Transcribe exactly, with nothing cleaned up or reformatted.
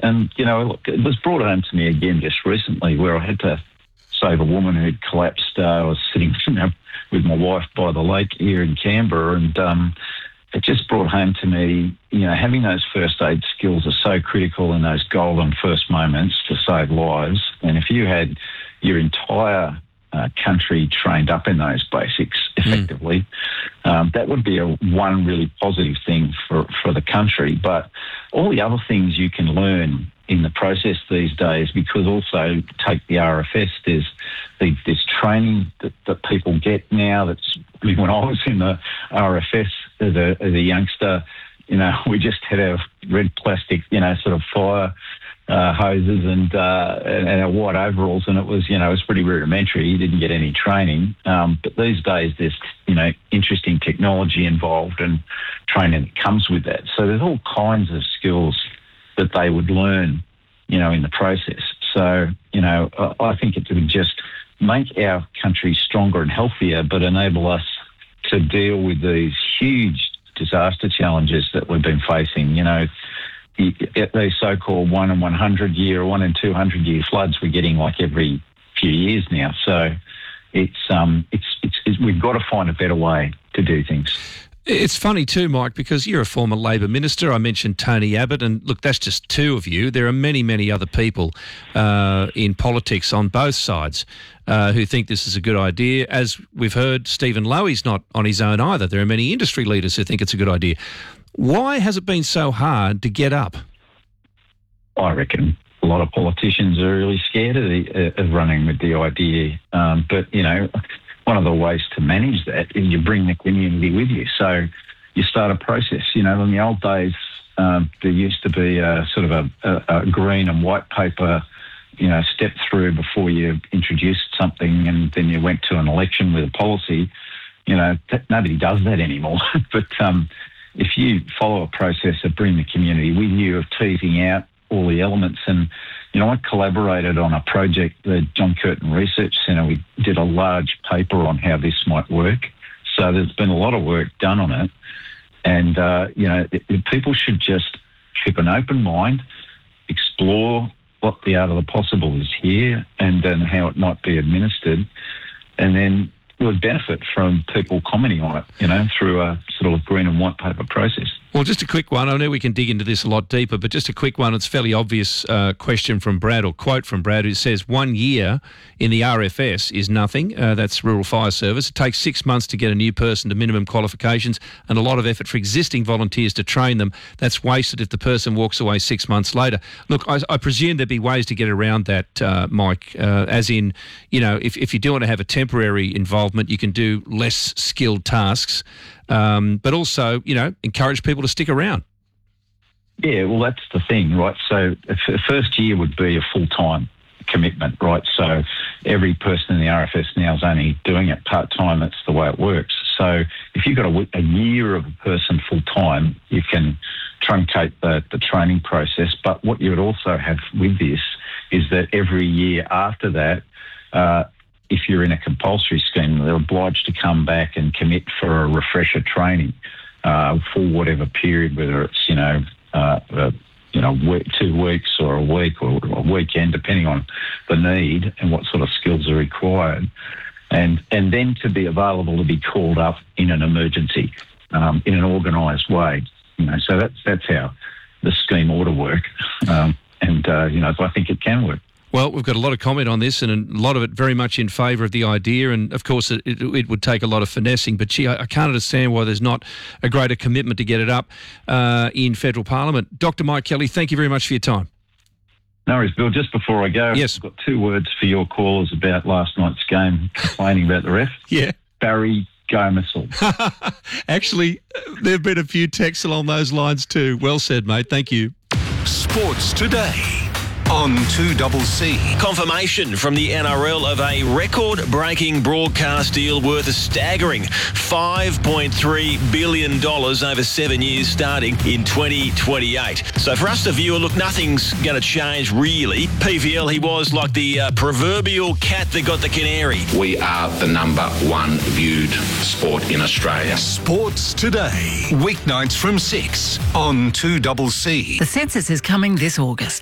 And, you know, look, it was brought home to me again just recently where I had to save a woman who'd collapsed. Uh, I was sitting you know, with my wife by the lake here in Canberra, and um, it just brought home to me, you know, having those first aid skills are so critical in those golden first moments to save lives. And if you had your entire uh, country trained up in those basics effectively, mm. um, that would be a one really positive thing for, for the country. But all the other things you can learn in the process these days, because also take the R F S, there's the, this training that, that people get now. That's when I was in the R F S as a, as a youngster, you know, we just had our red plastic, you know, sort of fire uh, hoses and, uh, and and our white overalls, and it was, you know, it was pretty rudimentary. You didn't get any training. Um, but these days there's, you know, interesting technology involved and training that comes with that. So there's all kinds of skills that they would learn, you know, in the process. So, you know, I think it would just make our country stronger and healthier, but enable us to deal with these huge disaster challenges that we've been facing. You know, these so-called one in one hundred year or one in two hundred year floods we're getting like every few years now. So it's um it's it's, it's we've got to find a better way to do things. It's funny too, Mike, because you're a former Labor minister. I mentioned Tony Abbott, and look, that's just two of you. There are many, many other people uh, in politics on both sides uh, who think this is a good idea. As we've heard, Stephen Lowy's not on his own either. There are many industry leaders who think it's a good idea. Why has it been so hard to get up? I reckon a lot of politicians are really scared of, the, of running with the idea. Um, but, you know, one of the ways to manage that is you bring the community with you. So you start a process. You know, in the old days, um, there used to be a sort of a, a, a green and white paper, you know, step through before you introduced something, and then you went to an election with a policy. You know, th- nobody does that anymore. But um, if you follow a process of bringing the community with you, of teasing out all the elements. And, you know, I collaborated on a project, the John Curtin Research Centre. We did a large paper on how this might work. So there's been a lot of work done on it. And, uh, you know, it, it, people should just keep an open mind, explore what the art of the possible is here and then how it might be administered. And then would benefit from people commenting on it, you know, through a sort of green and white paper process. Well, just a quick one. I know we can dig into this a lot deeper, but just a quick one. It's a fairly obvious uh, question from Brad, or quote from Brad, who says one year in the R F S is nothing. Uh, that's Rural Fire Service. It takes six months to get a new person to minimum qualifications and a lot of effort for existing volunteers to train them. That's wasted if the person walks away six months later. Look, I, I presume there'd be ways to get around that, uh, Mike, uh, as in, you know, if, if you do want to have a temporary involvement, you can do less skilled tasks. Um, but also, you know, encourage people to stick around. Yeah, well, that's the thing, right? So the first year would be a full-time commitment, right? So every person in the R F S now is only doing it part-time. That's the way it works. So if you've got a, a year of a person full-time, you can truncate the, the training process. But what you would also have with this is that every year after that, uh, if you're in a compulsory scheme, they're obliged to come back and commit for a refresher training uh, for whatever period, whether it's, you know, uh, uh, you know, week, two weeks or a week or a weekend, depending on the need and what sort of skills are required. And and then to be available to be called up in an emergency, um, in an organised way. You know, so that's, that's how the scheme ought to work. Um, and, uh, you know, I think it can work. Well, we've got a lot of comment on this, and a lot of it very much in favour of the idea. And of course, it, it, it would take a lot of finessing. But gee, I, I can't understand why there's not a greater commitment to get it up uh, in federal parliament. Doctor Mike Kelly, thank you very much for your time. No worries, Bill. Just before I go, yes. I've got two words for your callers about last night's game, complaining about the ref. Yeah. Barry Gomersall. Actually, there have been a few texts along those lines too. Well said, mate. Thank you. Sports Today on two C. Confirmation from the N R L of a record-breaking broadcast deal worth a staggering five point three billion dollars over seven years starting in twenty twenty-eight. So for us, the viewer, look, nothing's going to change really. P V L, he was like the uh, proverbial cat that got the canary. We are the number one viewed sport in Australia. Sports Today, weeknights from six on two C. The census is coming this August.